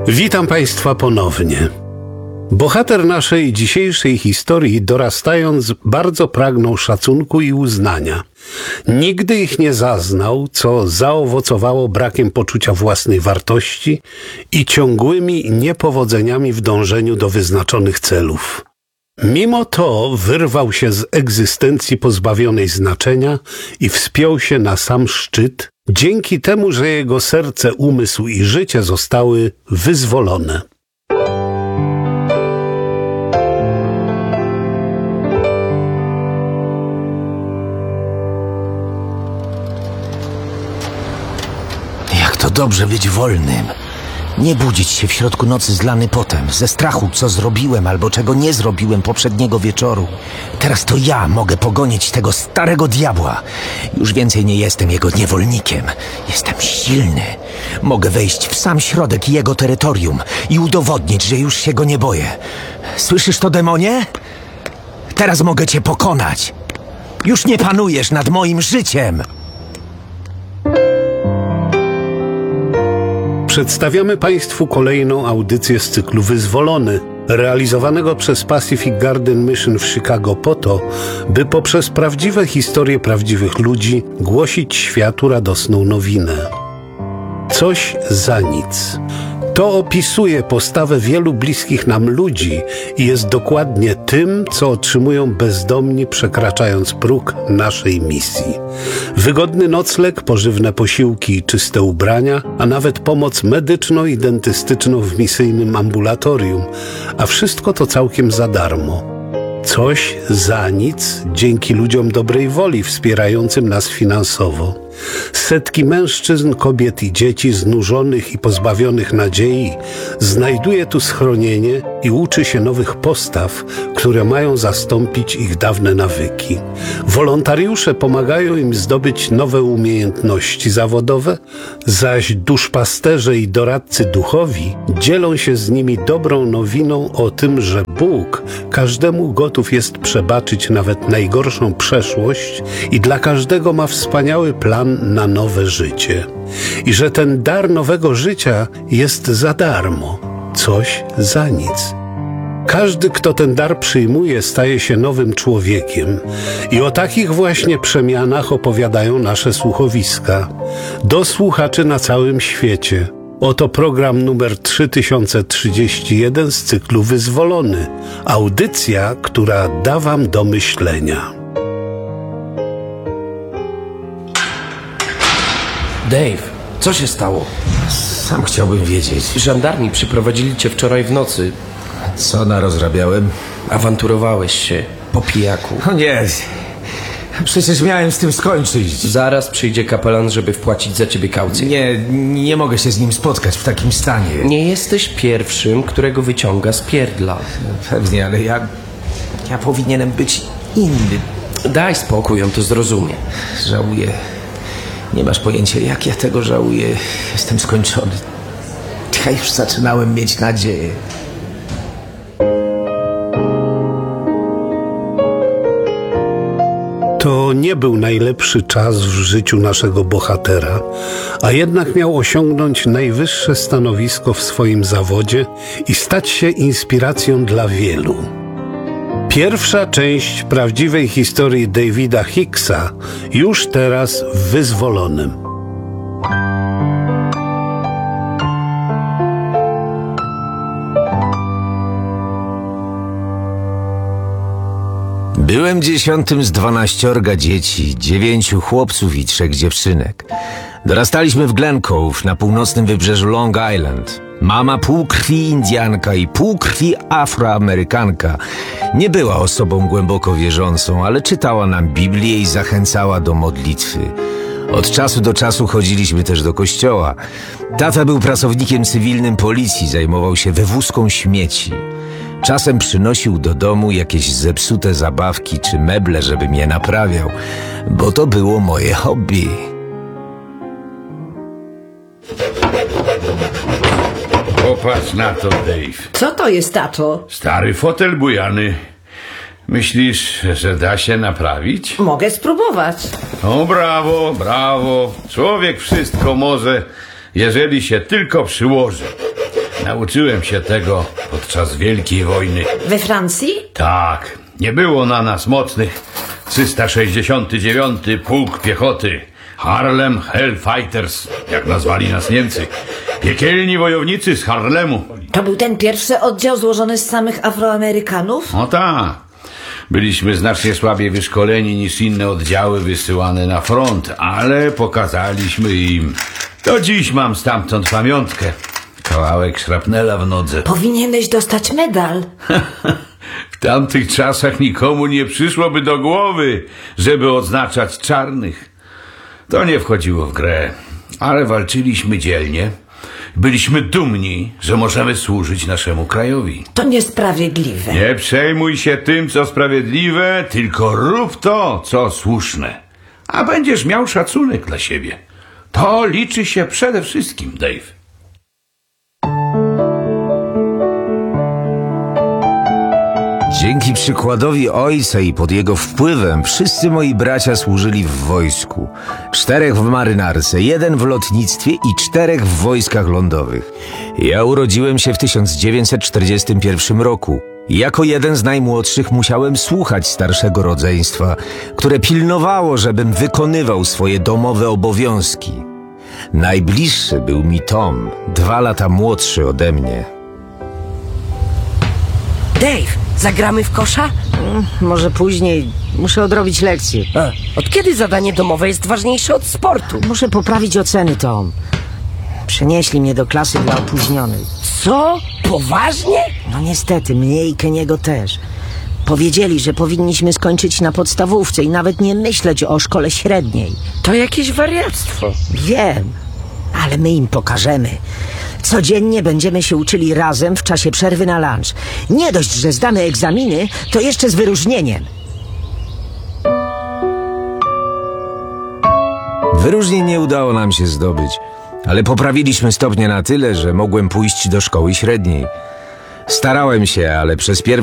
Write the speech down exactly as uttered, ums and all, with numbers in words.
Witam Państwa ponownie. Bohater naszej dzisiejszej historii, dorastając, bardzo pragnął szacunku i uznania. Nigdy ich nie zaznał, co zaowocowało brakiem poczucia własnej wartości i ciągłymi niepowodzeniami w dążeniu do wyznaczonych celów. Mimo to wyrwał się z egzystencji pozbawionej znaczenia i wspiął się na sam szczyt, dzięki temu, że jego serce, umysł i życie zostały wyzwolone. Jak to dobrze być wolnym. Nie budzić się w środku nocy zlany potem, ze strachu, co zrobiłem albo czego nie zrobiłem poprzedniego wieczoru. Teraz to ja mogę pogonić tego starego diabła. Już więcej nie jestem jego niewolnikiem. Jestem silny. Mogę wejść w sam środek jego terytorium i udowodnić, że już się go nie boję. Słyszysz to, demonie? Teraz mogę cię pokonać. Już nie panujesz nad moim życiem. Przedstawiamy Państwu kolejną audycję z cyklu Wyzwolony, realizowanego przez Pacific Garden Mission w Chicago po to, by poprzez prawdziwe historie prawdziwych ludzi głosić światu radosną nowinę. Coś za nic. To opisuje postawę wielu bliskich nam ludzi i jest dokładnie tym, co otrzymują bezdomni, przekraczając próg naszej misji. Wygodny nocleg, pożywne posiłki i czyste ubrania, a nawet pomoc medyczną i dentystyczną w misyjnym ambulatorium, a wszystko to całkiem za darmo. Coś za nic dzięki ludziom dobrej woli wspierającym nas finansowo. Setki mężczyzn, kobiet i dzieci znużonych i pozbawionych nadziei znajduje tu schronienie i uczy się nowych postaw, które mają zastąpić ich dawne nawyki. Wolontariusze pomagają im zdobyć nowe umiejętności zawodowe, zaś duszpasterze i doradcy duchowi dzielą się z nimi dobrą nowiną o tym, że Bóg każdemu gotów jest przebaczyć nawet najgorszą przeszłość i dla każdego ma wspaniały plan na nowe życie. I że ten dar nowego życia jest za darmo. Coś za nic. Każdy, kto ten dar przyjmuje, staje się nowym człowiekiem. I o takich właśnie przemianach opowiadają nasze słuchowiska. Do słuchaczy na całym świecie. Oto program numer trzy tysiące trzydzieści jeden z cyklu Wyzwolony. Audycja, która da wam do myślenia. Dave, co się stało? Sam chciałbym wiedzieć. Żandarmi przyprowadzili cię wczoraj w nocy. Co narozrabiałem? Awanturowałeś się po pijaku. O nie, przecież miałem z tym skończyć. Zaraz przyjdzie kapelan, żeby wpłacić za ciebie kaucję. Nie, nie mogę się z nim spotkać w takim stanie. Nie jesteś pierwszym, którego wyciąga z pierdla. Pewnie, ale ja... Ja powinienem być inny. Daj spokój, on to zrozumie. Żałuję. Nie masz pojęcia, jak ja tego żałuję. Jestem skończony. Ja już zaczynałem mieć nadzieję. To nie był najlepszy czas w życiu naszego bohatera, a jednak miał osiągnąć najwyższe stanowisko w swoim zawodzie i stać się inspiracją dla wielu. Pierwsza część prawdziwej historii Davida Hicksa już teraz w Wyzwolonym. Byłem dziesiątym z dwanaściorga dzieci, dziewięciu chłopców i trzech dziewczynek. Dorastaliśmy w Glen Cove na północnym wybrzeżu Long Island. Mama pół krwi Indianka i pół krwi Afroamerykanka. Nie była osobą głęboko wierzącą, ale czytała nam Biblię i zachęcała do modlitwy. Od czasu do czasu chodziliśmy też do kościoła. Tata był pracownikiem cywilnym policji, zajmował się wywózką śmieci. Czasem przynosił do domu jakieś zepsute zabawki czy meble, żebym je naprawiał, bo to było moje hobby. Popatrz na to, Dave. Co to jest, tato? Stary fotel bujany. Myślisz, że da się naprawić? Mogę spróbować. O, brawo, brawo. Człowiek wszystko może, jeżeli się tylko przyłoży. Nauczyłem się tego podczas Wielkiej Wojny. We Francji? Tak, nie było na nas mocnych. trzysta sześćdziesiąty dziewiąty Pułk Piechoty. Harlem Hellfighters, jak nazwali nas Niemcy. Piekielni wojownicy z Harlemu. To był ten pierwszy oddział złożony z samych Afroamerykanów? No tak. Byliśmy znacznie słabiej wyszkoleni niż inne oddziały wysyłane na front, ale pokazaliśmy im. Do dziś mam stamtąd pamiątkę. Kawałek szrapnela w nodze. Powinieneś dostać medal. W tamtych czasach nikomu nie przyszłoby do głowy, żeby odznaczać czarnych. To nie wchodziło w grę, ale walczyliśmy dzielnie. Byliśmy dumni, że możemy służyć naszemu krajowi. To niesprawiedliwe. Nie przejmuj się tym, co sprawiedliwe, tylko rób to, co słuszne. A będziesz miał szacunek dla siebie. To liczy się przede wszystkim, Dave. Dzięki przykładowi ojca i pod jego wpływem wszyscy moi bracia służyli w wojsku. Czterech w marynarce, jeden w lotnictwie i czterech w wojskach lądowych. Ja urodziłem się w tysiąc dziewięćset czterdziestym pierwszym roku. Jako jeden z najmłodszych musiałem słuchać starszego rodzeństwa, które pilnowało, żebym wykonywał swoje domowe obowiązki. Najbliższy był mi Tom, dwa lata młodszy ode mnie. Dave, zagramy w kosza? Może później. Muszę odrobić lekcję. A, od kiedy zadanie domowe jest ważniejsze od sportu? Muszę poprawić oceny, Tom. Przenieśli mnie do klasy dla opóźnionych. Co? Poważnie? No niestety, mnie i Keniego też. Powiedzieli, że powinniśmy skończyć na podstawówce i nawet nie myśleć o szkole średniej. To jakieś wariactwo. Wiem, ale my im pokażemy. Codziennie będziemy się uczyli razem w czasie przerwy na lunch. Nie dość, że zdamy egzaminy, to jeszcze z wyróżnieniem. Wyróżnień nie udało nam się zdobyć, ale poprawiliśmy stopnie na tyle, że mogłem pójść do szkoły średniej. Starałem się, ale przez pierwsze